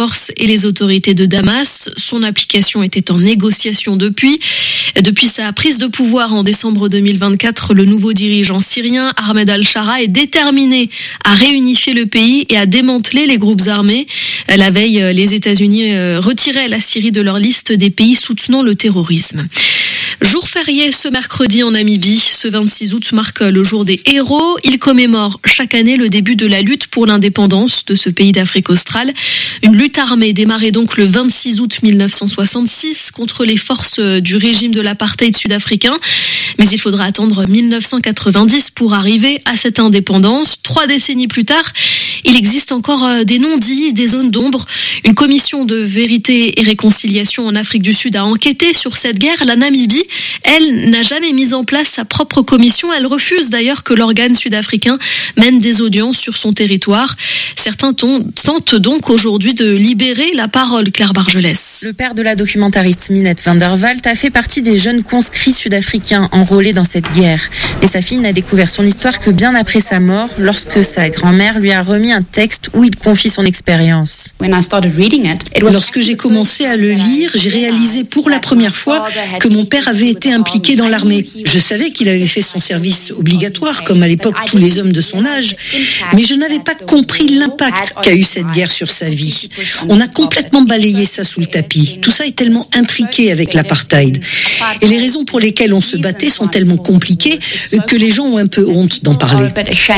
forces et les autorités de Damas. Son application était en négociation depuis. Depuis sa prise de pouvoir en décembre 2024, le nouveau dirigeant syrien, Ahmed al-Shara, est déterminé à réunifier le pays et à démanteler les groupes armés. La veille, les États-Unis retiraient la Syrie de leur liste des pays soutenant le terrorisme. Jour férié ce mercredi en Namibie. Ce 26 août marque le jour des héros. Il commémore chaque année le début de la lutte pour l'indépendance de ce pays d'Afrique australe. Une lutte armée démarrée donc le 26 août 1966 contre les forces du régime de l'apartheid sud-africain. Mais il faudra attendre 1990 pour arriver à cette indépendance. 3 décennies plus tard, il existe encore des non-dits, des zones d'ombre. Une commission de vérité et réconciliation en Afrique du Sud a enquêté sur cette guerre. La Namibie, elle, n'a jamais mis en place sa propre commission. Elle refuse d'ailleurs que l'organe sud-africain mène des audiences sur son territoire. Certains tentent donc aujourd'hui de libérer la parole, Claire Bargelès. Le père de la documentariste Minette van der Walt a fait partie des jeunes conscrits sud-africains enrôlés dans cette guerre. Et sa fille n'a découvert son histoire que bien après sa mort, lorsque sa grand-mère lui a remis un texte où il confie son expérience. Lorsque j'ai commencé à le lire, j'ai réalisé pour la première fois que mon père avait été impliqué dans l'armée. Je savais qu'il avait fait son service obligatoire, comme à l'époque tous les hommes de son âge, mais je n'avais pas compris l'impact qu'a eu cette guerre sur sa vie. On a complètement balayé ça sous le tapis. Tout ça est tellement intriqué avec l'apartheid. Et les raisons pour lesquelles on se battait sont tellement compliquées que les gens ont un peu honte d'en parler.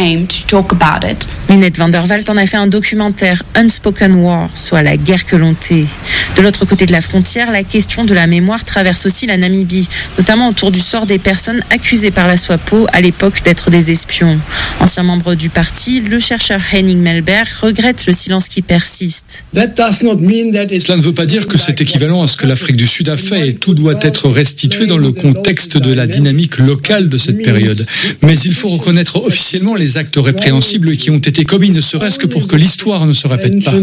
Minette van der Walt en a fait un documentaire, Unspoken War, soit la guerre que l'on tait. De l'autre côté de la frontière, la question de la mémoire traverse aussi la Namibie, notamment autour du sort des personnes accusées par la SWAPO à l'époque d'être des espions. Ancien membre du parti, le chercheur Henning Melberg regrette le silence qui persiste. Cela ne veut pas dire que c'est équivalent à ce que l'Afrique du Sud a fait et tout doit être restitué dans le contexte de la dynamique locale de cette période. Mais il faut reconnaître officiellement les actes répréhensibles qui ont été commis, ne serait-ce que pour que l'histoire ne se répète pas.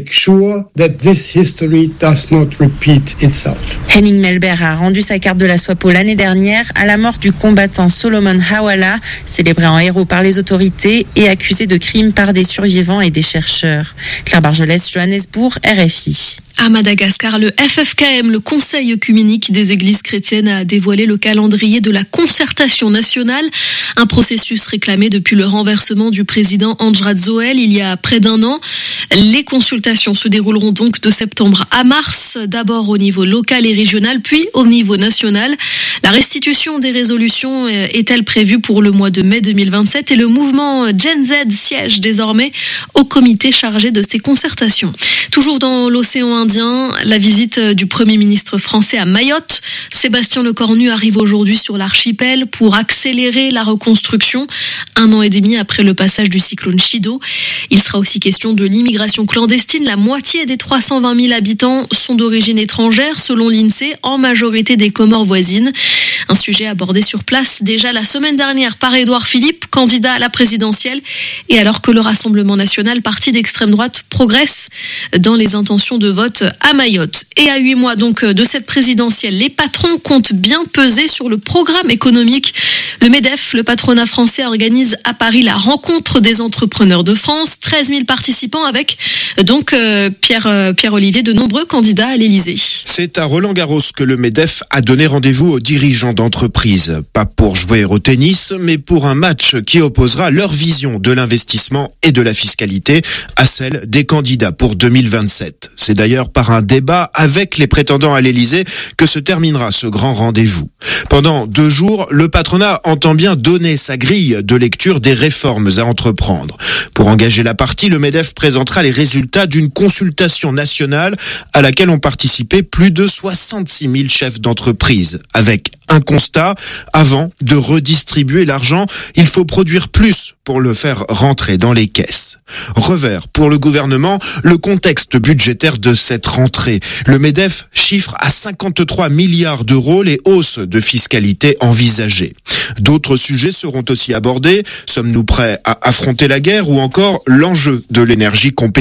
Henning Melberg a rendu sa carte de la SWAPO l'année dernière à la mort du combattant Solomon Hawala, célébré en héros par les autorités et accusé de crimes par des survivants et des chercheurs. Claire Bargelès, Johannesburg, RFI. À Madagascar, le FFKM, le Conseil œcuménique des églises chrétiennes, a dévoilé le calendrier de la concertation nationale, un processus réclamé depuis le renversement du président André Zoël il y a près d'1 an. Les consultations se dérouleront donc de septembre à mars, d'abord au niveau local et régional, puis au niveau national. La restitution des résolutions est-elle prévue pour le mois de mai 2027 et le mouvement Gen Z siège désormais au comité chargé de ces concertations. Toujours dans l'océan Indien, la visite du Premier ministre français à Mayotte. Sébastien Lecornu arrive aujourd'hui sur l'archipel pour accélérer la reconstruction 1 an et demi après le passage du cyclone Chido. Il sera aussi question de l'immigration clandestine. La moitié des 320 000 habitants sont d'origine étrangère, selon l'INSEE, en majorité des Comores voisines. Un sujet abordé sur place déjà la semaine dernière par Édouard Philippe, candidat à la présidentielle, et alors que le Rassemblement national, parti d'extrême droite, progresse dans les intentions de vote à Mayotte. Et à 8 mois donc de cette présidentielle, les patrons comptent bien peser sur le programme économique. Le MEDEF, le patronat français, organise à Paris la rencontre des entrepreneurs de France. 13 000 participants avec donc Pierre-Olivier, de nombreux candidats à l'Élysée. C'est à Roland-Garros que le MEDEF a donné rendez-vous aux dirigeants d'entreprise. Pas pour jouer au tennis, mais pour un match qui opposera leur vision de l'investissement et de la fiscalité à celle des candidats pour 2027. C'est d'ailleurs par un débat avec les prétendants à l'Élysée que se terminera ce grand rendez-vous. Pendant 2 jours, le patronat entend bien donner sa grille de lecture des réformes à entreprendre. Pour engager la partie, le MEDEF présentera les résultats d'une consultation nationale à laquelle ont participé plus de 66 000 chefs d'entreprise. Avec un constat, avant de redistribuer l'argent, il faut produire plus pour le faire rentrer dans les caisses. Revers pour le gouvernement, le contexte budgétaire de cette rentrée. Le MEDEF chiffre à 53 milliards d'euros les hausses de fiscalité envisagées. D'autres sujets seront aussi abordés. Sommes-nous prêts à affronter la guerre ou encore l'enjeu de l'énergie compétitive ?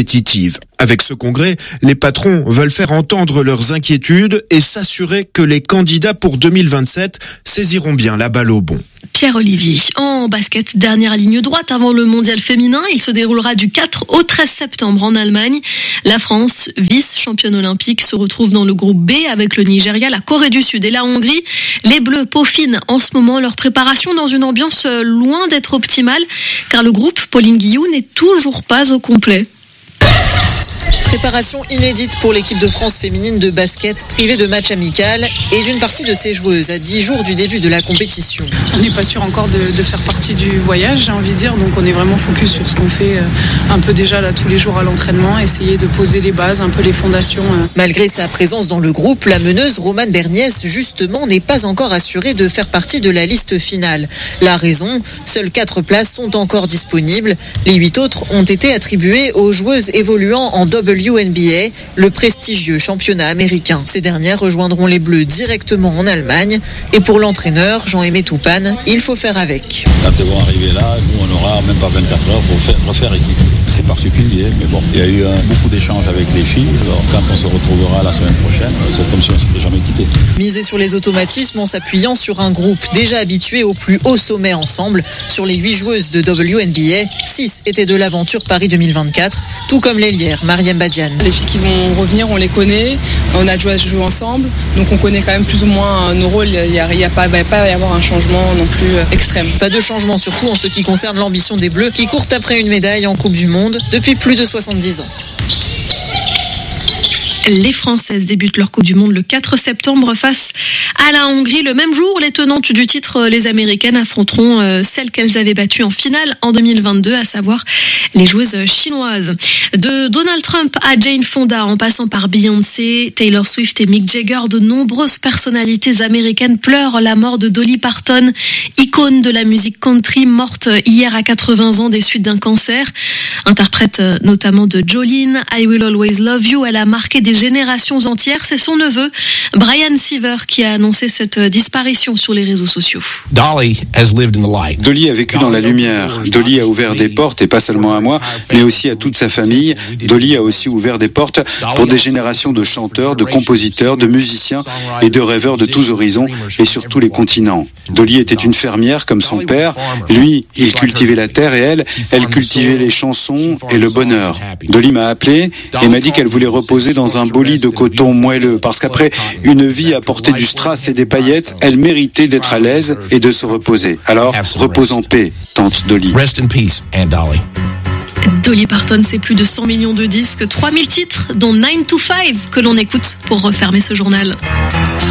Avec ce congrès, les patrons veulent faire entendre leurs inquiétudes et s'assurer que les candidats pour 2027 saisiront bien la balle au bon. Pierre-Olivier, en basket, dernière ligne droite avant le mondial féminin. Il se déroulera du 4 au 13 septembre en Allemagne. La France, vice-championne olympique, se retrouve dans le groupe B avec le Nigeria, la Corée du Sud et la Hongrie. Les Bleus peaufinent en ce moment leur préparation dans une ambiance loin d'être optimale, car le groupe Pauline Guillou n'est toujours pas au complet. Préparation inédite pour l'équipe de France féminine de basket, privée de match amical et d'une partie de ses joueuses à 10 jours du début de la compétition. On n'est pas sûr encore de faire partie du voyage, j'ai envie de dire, donc on est vraiment focus sur ce qu'on fait un peu déjà là tous les jours à l'entraînement, essayer de poser les bases, un peu les fondations. Malgré sa présence dans le groupe, la meneuse Romane Berniès, justement, n'est pas encore assurée de faire partie de la liste finale. La raison, seules 4 places sont encore disponibles. Les 8 autres ont été attribuées aux joueuses évoluant en WNBA, le prestigieux championnat américain. Ces dernières rejoindront les Bleus directement en Allemagne. Et pour l'entraîneur, Jean-Aimé Toupane, il faut faire avec. Quand elles vont arriver là, nous on n'aura même pas 24 heures pour refaire équipe. C'est particulier, mais bon, il y a eu beaucoup d'échanges avec les filles. Alors quand on se retrouvera la semaine prochaine, c'est comme si on ne s'était jamais quitté. Miser sur les automatismes en s'appuyant sur un groupe déjà habitué au plus haut sommet ensemble. Sur les 8 joueuses de WNBA, 6 étaient de l'aventure Paris 2024, tout comme l'ailière Mariam Badiane. Les filles qui vont revenir, on les connaît, on a joué ensemble, donc on connaît quand même plus ou moins nos rôles. Il va pas y avoir un changement non plus extrême. Pas de changement surtout en ce qui concerne l'ambition des Bleus qui courent après une médaille en Coupe du Monde depuis plus de 70 ans. Les Françaises débutent leur Coupe du Monde le 4 septembre face à la Hongrie. Le même jour, les tenantes du titre, les Américaines, affronteront celles qu'elles avaient battues en finale en 2022, à savoir les joueuses chinoises. De Donald Trump à Jane Fonda, en passant par Beyoncé, Taylor Swift et Mick Jagger, de nombreuses personnalités américaines pleurent la mort de Dolly Parton, icône de la musique country, morte hier à 80 ans des suites d'un cancer. Interprète notamment de Jolene, I Will Always Love You, elle a marqué des générations entières. C'est son neveu, Brian Seaver, qui a annoncé cette disparition sur les réseaux sociaux. Dolly a vécu dans la lumière. Dolly a ouvert des portes, et pas seulement à moi, mais aussi à toute sa famille. Dolly a aussi ouvert des portes pour des générations de chanteurs, de compositeurs, de musiciens et de rêveurs de tous horizons et sur tous les continents. Dolly était une fermière comme son père. Lui, il cultivait la terre et elle cultivait les chansons et le bonheur. Dolly m'a appelé et m'a dit qu'elle voulait reposer dans un beau lit de coton moelleux parce qu'après une vie à porter du strass et des paillettes, elle méritait d'être à l'aise et de se reposer. Alors, repose en paix, tante Dolly. Rest in peace, Aunt Dolly. Dolly Parton, c'est plus de 100 millions de disques, 3000 titres, dont 9 to 5 que l'on écoute pour refermer ce journal.